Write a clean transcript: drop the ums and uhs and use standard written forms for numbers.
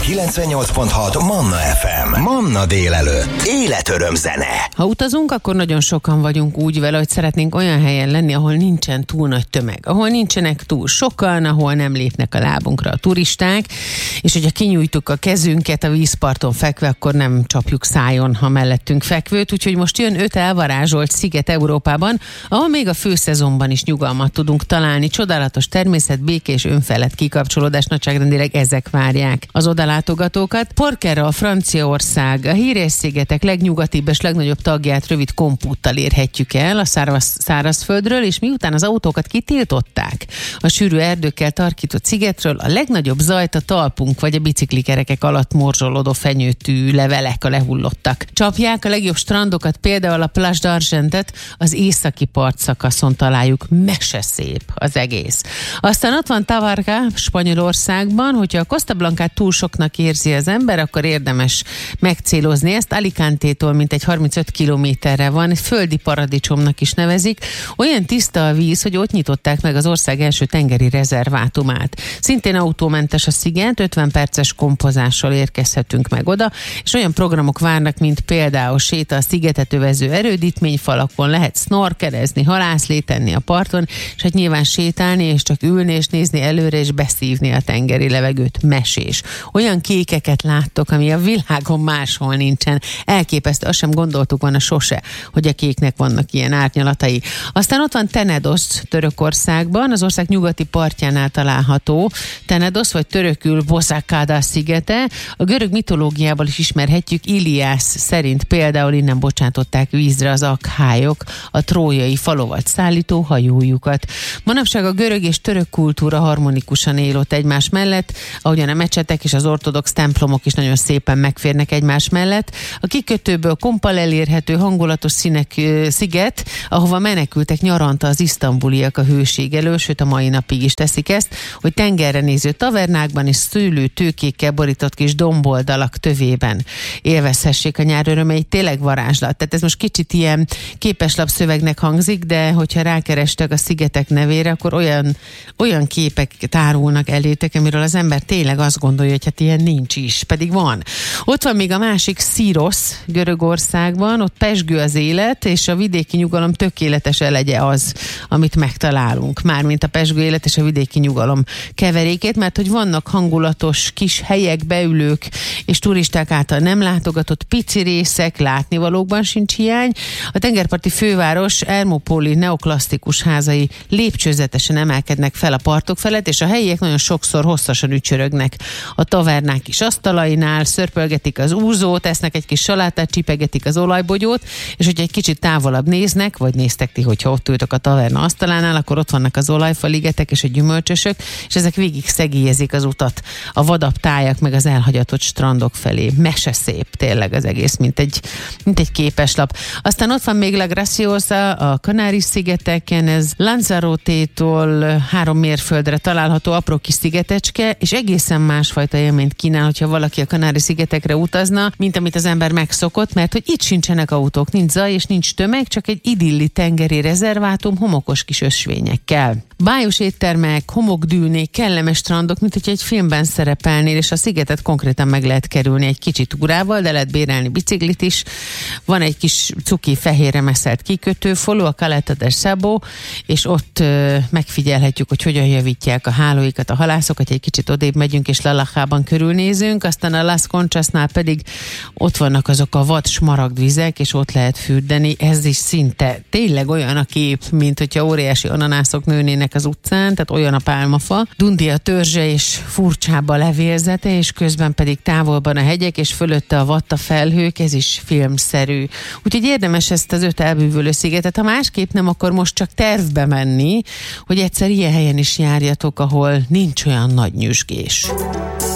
98.6 Manna FM. Manna délelőtt. Életöröm zene. Ha utazunk, akkor nagyon sokan vagyunk úgy vele, hogy szeretnénk olyan helyen lenni, ahol nincsen túl nagy tömeg, ahol nincsenek túl sokan, ahol nem lépnek a lábunkra a turisták, és hogyha kinyújtuk a kezünket a vízparton fekve, akkor nem csapjuk szájon, ha mellettünk fekvőt, úgyhogy most jön 5 elvarázsolt sziget Európában, ahol még a főszezonban is nyugalmat tudunk találni. Csodálatos természet, békés, önfelett kikapcsolódás, nagyságrendileg ezek várják az odalátogatókat. Porquerolles, Franciaország, a híres szigetek legnyugatibb és legnagyobb tagját rövid kompúttal érhetjük el a szárazföldről, és miután az autókat kitiltották a sűrű erdőkkel tarkított szigetről, a legnagyobb zajt a talpunk vagy a biciklikerekek alatt morzsolódó fenyőtű levelek, a lehullottak csapják. A legjobb strandokat, például a Plage d'Argentet az északi partszakaszon találjuk. Meseszép az egész. Aztán ott van Tabarca, Spanyolországban, hogyha a Costa Blancát túl soknak érzi az ember, akkor érdemes megcélozni ezt. Alicante-tól mintegy 35 kilométerre van, földi paradicsomnak is nevezik. Olyan tiszta a víz, hogy ott nyitották meg az ország első tengeri rezervátumát. Szintén autómentes a sziget, 50 perces kompozással érkezhetünk meg oda, és olyan programok várnak, mint például séta a szigetet övező erődítményfalakon, lehet snorkelezni, halászlétenni a parton, és hát nyilván sétálni, és csak ülni, és nézni előre, és beszívni a tengeri levegőt. Mesés. Olyan kékeket láttok, ami a világon máshol nincsen. Elképesztő, azt sem gondoltuk volna sose, hogy a kéknek vannak ilyen árnyalatai. Aztán ott van Tenedos, Törökországban, az ország nyugati partjánál található. Tenedos, vagy törökül Bozzákáda szigete. A görög mitológiából is ismerhetjük, Iliász szerint például innen bocsátották vízre az akhályok a trójai falovat szállító hajójukat. Manapság a görög és török kultúra harmonikusan él ott egymás mellett, ahogyan a mecsetek és az ortodox templomok is nagyon szépen megférnek egymás mellett. A kikötőből kompal elérhető hangulatos sziget, ahova menekültek nyaranta az isztambuliak a hőség elől, sőt a mai napig is teszik ezt, hogy tengerre néző tavernákban és szőlő tőkékkel borított kis domboldalak tövében élvezhessék a nyár örömeit. Tényleg varázslat. Tehát ez most kicsit ilyen képeslap szövegnek hangzik, de hogyha rákerestek a szigetek nevére, akkor olyan képek tárulnak elétek, amiről az ember tényleg azt gondolja, hogy hát ilyen nincs is, pedig van. Ott van még a másik, Szirosz, Görögországban, ott pezsgő az élet, és a vidéki nyugalom tökéletes elegye az, amit megtalálunk. Mármint a pezsgő élet és a vidéki nyugalom keverékét, mert hogy vannak hangulatos kis helyek, beülők, és turisták által nem látogatott pici részek, látnivalókban sincs hiány. A tengerparti főváros Ermopoli neoklasztikus házai lépcsőzetesen emelkednek fel a partok felett, és a helyiek nagyon sokszor hosszasan ücsörögnek a tavernák is asztalainál, szörpölgetik az úzót, esznek egy kis salátát, csipegetik az olajbogyót, és hogyha egy kicsit távolabb néznek, vagy néztek ti, hogyha ott ültök a taverna asztalánál, akkor ott vannak az olajfaligetek és a gyümölcsösök, és ezek végig szegélyezik az utat a vadabb tájak meg az elhagyatott strandok felé. Meseszép tényleg az egész, mint egy képeslap. Aztán ott van még La Graciosa, a Kanári-szigeteken, ez Lanzarote-tól 3 mérföldre található apró kis szigetecske, és egészen másfajta élményt kínál, hogyha valaki a Kanári-szigetekre utazna, mint amit az ember megszokott, mert hogy itt sincsenek autók, nincs zaj és nincs tömeg, csak egy idilli tengeri rezervátum homokos kis ösvényekkel. Bájos éttermek, homokdűnék, kellemes strandok, mint hogy egy filmben szerepelnél, és a szigetet konkrétan meg lehet kerülni egy kicsi túrával, de lehet bérelni biciklit is. Van egy kis cuki fehérre meszelt kikötő, falu, a Caleta del Sabo, és ott megfigyelhetjük, hogy hogyan javítják a hálóikat a halászokat, egy kicsit odébb megyünk, és Lalajában körülnézünk, aztán a Las Conchasnál pedig ott vannak azok a vad smaragdvizek, és ott lehet fürdeni. Ez is szinte tényleg olyan a kép, mint hogyha óriási ananászok nőnének az utcán, tehát olyan a pálmafa. Dundi a törzse és furcsább a levélzete, és közben pedig távolban a hegyek, és fölötte a vatta felhők, ez is filmszerű. Úgyhogy érdemes ezt az 5 elbűvölő szigetet, ha másképp nem, akkor most csak tervbe menni, hogy egyszer ilyen helyen is járjatok, ahol nincs olyan nagy nyüzsgés.